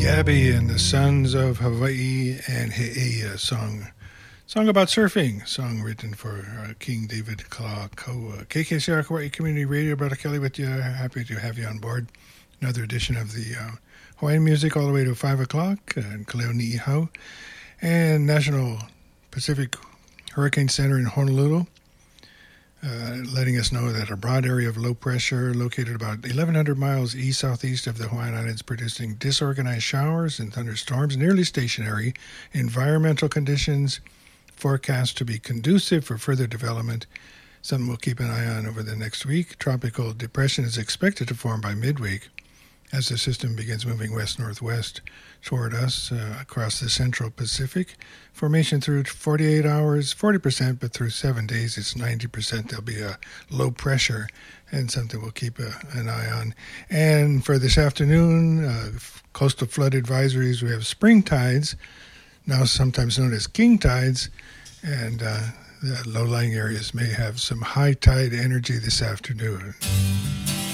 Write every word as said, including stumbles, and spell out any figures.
Gabby and the Sons of Hawaii and He'eia song. Song about surfing. Song written for uh, King David Kalakoa. K K C R Hawaii Community Radio. Brother Kelly with you. Happy to have you on board. Another edition of the uh, Hawaiian music all the way to five o'clock. Uh, in Kaleo Ni'ihau. And National Pacific Hurricane Center in Honolulu. Uh, letting us know that a broad area of low pressure located about eleven hundred miles east-southeast of the Hawaiian Islands producing disorganized showers and thunderstorms, nearly stationary. Environmental conditions forecast to be conducive for further development. Something we'll keep an eye on over the next week. Tropical depression is expected to form by midweek as the system begins moving west-northwest toward us uh, across the central Pacific. Formation through forty-eight hours, forty percent, but through seven days it's ninety percent. There'll be a low pressure and something we'll keep a, an eye on. And for this afternoon, uh, coastal flood advisories, we have spring tides, now sometimes known as king tides, and uh, the low-lying areas may have some high tide energy this afternoon.